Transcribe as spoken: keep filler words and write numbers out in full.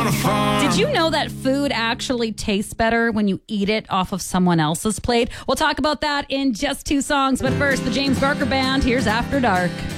on a farm. Did you know that food actually tastes better when you eat it off of someone else's plate? We'll talk about that in just two songs. But first, the James Barker Band. Here's After Dark.